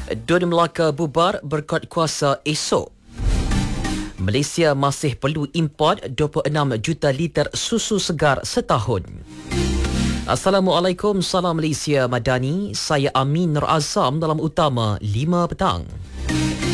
Dun Melaka bubar berkat kuasa esok. Malaysia masih perlu import 26 juta liter susu segar setahun. Assalamualaikum, salam Malaysia Madani. Saya Amin Nur Azam dalam Utama 5 petang.